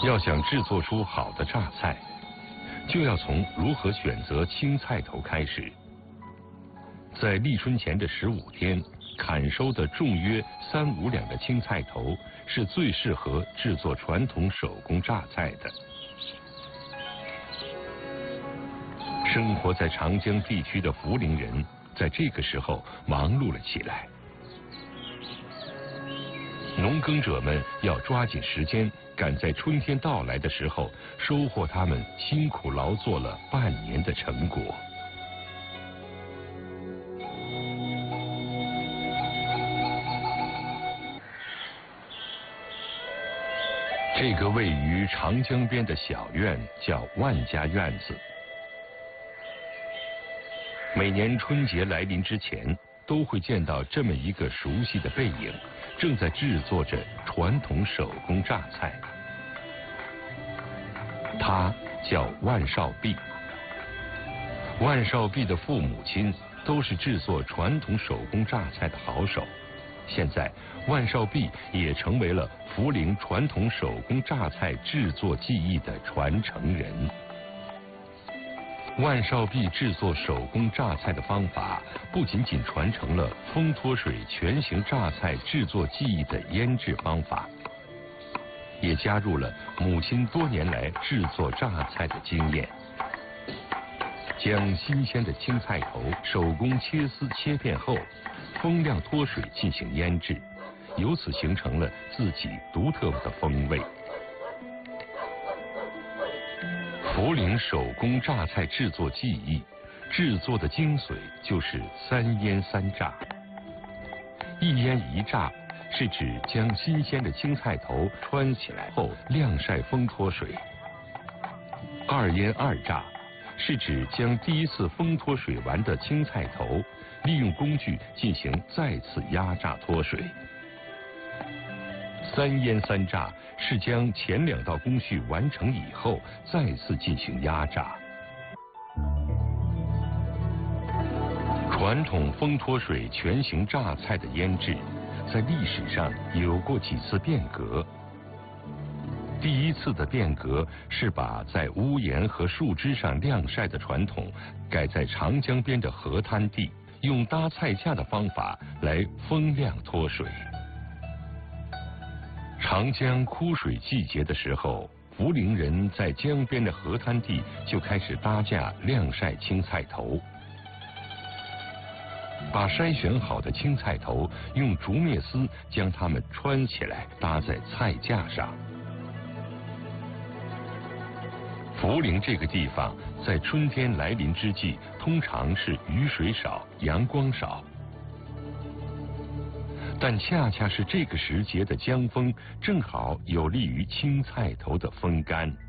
要想制作出好的榨菜，就要从如何选择青菜头开始。在立春前的15天，砍收的重约3、5两的青菜头是最适合制作传统手工榨菜的。生活在长江地区的涪陵人，在这个时候忙碌了起来。农耕者们要抓紧时间，赶在春天到来的时候收获他们辛苦劳作了半年的成果。这个位于长江边的小院叫万家院子。每年春节来临之前，都会见到这么一个熟悉的背影，正在制作着传统手工榨菜。他叫万少弼。万少弼的父母亲都是制作传统手工榨菜的好手。现在，万少弼也成为了涪陵传统手工榨菜制作技艺的传承人。万少弼制作手工榨菜的方法，不仅仅传承了风脱水全形榨菜制作技艺的腌制方法，也加入了母亲多年来制作榨菜的经验。将新鲜的青菜头手工切丝切片后，风晾脱水进行腌制，由此形成了自己独特的风味。涪陵手工榨菜制作技艺，制作的精髓就是3腌3榨。1腌1榨是指将新鲜的青菜头穿起来后晾晒风脱水。2腌2榨是指将第一次风脱水完的青菜头，利用工具进行再次压榨脱水。3腌3榨是将前2道工序完成以后，再次进行压榨。传统风脱水全形榨菜的腌制，在历史上有过几次变革。第一次的变革是把在屋檐和树枝上晾晒的传统，改在长江边的河滩地，用搭菜架的方法来风晾脱水。长江枯水季节的时候，涪陵人在江边的河滩地就开始搭架晾晒青菜头。把筛选好的青菜头用竹篾丝将它们穿起来，搭在菜架上。涪陵这个地方在春天来临之际，通常是雨水少、阳光少。但恰恰是这个时节的江风，正好有利于青菜头的风干。